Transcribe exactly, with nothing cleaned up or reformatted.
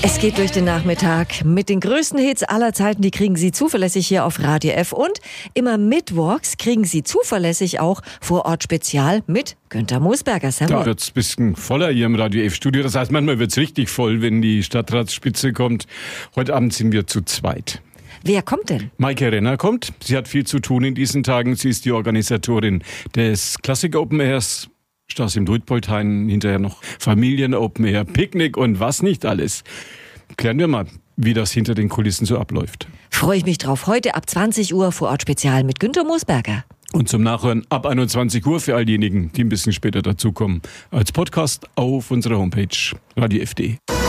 Es geht durch den Nachmittag mit den größten Hits aller Zeiten. Die kriegen Sie zuverlässig hier auf Radio F. Und immer mittwochs kriegen Sie zuverlässig auch vor Ort Spezial mit Günther Moosberger. Da wird es ein bisschen voller hier im Radio F-Studio. Das heißt, manchmal wird es richtig voll, wenn die Stadtratsspitze kommt. Heute Abend sind wir zu zweit. Wer kommt denn? Maike Renner kommt. Sie hat viel zu tun in diesen Tagen. Sie ist die Organisatorin des Classic Open Airs. Straße im Duitpoldhain, hinterher noch Familien Open Air, Picknick und was nicht alles. Klären wir mal, wie das hinter den Kulissen so abläuft. Freue ich mich drauf. Heute ab zwanzig Uhr vor Ort Spezial mit Günther Moosberger. Und zum Nachhören ab einundzwanzig Uhr für all diejenigen, die ein bisschen später dazukommen, als Podcast auf unserer Homepage radio f punkt d e.